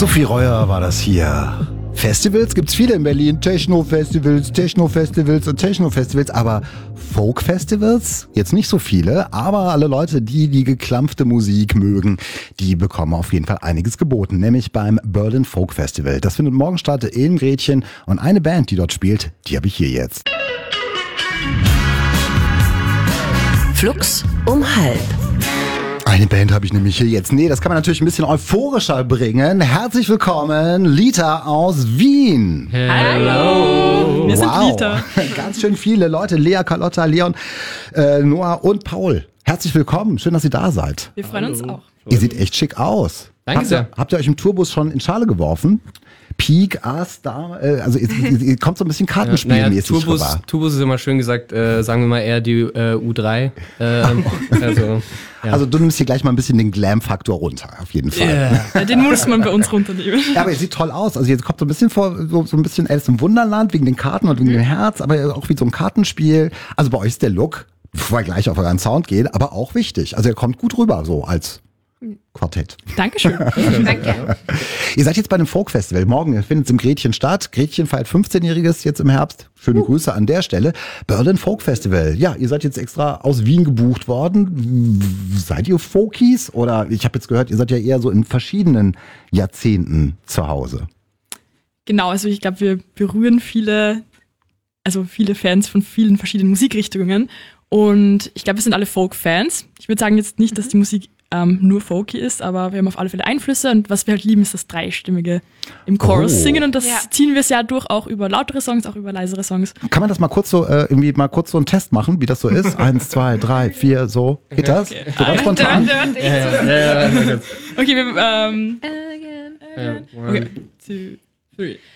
Sophie Reuer war das hier. Festivals gibt's viele in Berlin. Techno-Festivals und Techno-Festivals. Aber Folk-Festivals? Jetzt nicht so viele. Aber alle Leute, die geklampfte Musik mögen, die bekommen auf jeden Fall einiges geboten. Nämlich beim Berlin Folk Festival. Das findet morgen statt in Gretchen. Und eine Band, die dort spielt, die habe ich hier jetzt. Flux um halb. Eine Band habe ich nämlich hier jetzt. Nee, das kann man natürlich ein bisschen euphorischer bringen. Herzlich willkommen, Lita aus Wien. Hallo. Wir sind Lita. Ganz schön viele Leute. Lea, Carlotta, Leon, Noah und Paul. Herzlich willkommen. Schön, dass ihr da seid. Wir freuen uns auch. Ihr seht echt schick aus. Danke sehr. Habt ihr euch im Tourbus schon in Schale geworfen? Peak, A, Star, also ihr kommt so ein bisschen Kartenspielmäßig rüber. Tourbus ist immer schön gesagt, sagen wir mal eher die U3. Also du nimmst hier gleich mal ein bisschen den Glam-Faktor runter, auf jeden Fall. Yeah. Den muss man bei uns runternehmen. Ja, aber ihr seht toll aus. Also ihr kommt so ein bisschen vor, so ein bisschen Alice im Wunderland, wegen den Karten und wegen dem Herz, aber auch wie so ein Kartenspiel. Also bei euch ist der Look, bevor wir gleich auf euren Sound gehen, aber auch wichtig. Also ihr kommt gut rüber, so als Quartett. Dankeschön. Danke. Ihr seid jetzt bei einem Folk-Festival. Morgen findet es im Gretchen statt. Gretchen feiert 15-Jähriges jetzt im Herbst. Schöne Grüße an der Stelle. Berlin Folk Festival. Ja, ihr seid jetzt extra aus Wien gebucht worden. Seid ihr Folkies? Oder ich habe jetzt gehört, ihr seid ja eher so in verschiedenen Jahrzehnten zu Hause. Genau, also ich glaube, wir berühren viele Fans von vielen verschiedenen Musikrichtungen. Und ich glaube, wir sind alle Folk-Fans. Ich würde sagen jetzt nicht, dass die Musik nur folky ist, aber wir haben auf alle Fälle Einflüsse und was wir halt lieben, ist das Dreistimmige im Chorus singen und das ziehen wir es ja durch, auch über lautere Songs, auch über leisere Songs. Kann man das mal kurz so, irgendwie mal kurz so einen Test machen, wie das so ist? 1, 2, 3, 4, so. Geht das? Okay. So ganz spontan? Okay, wir, okay, 2, 3.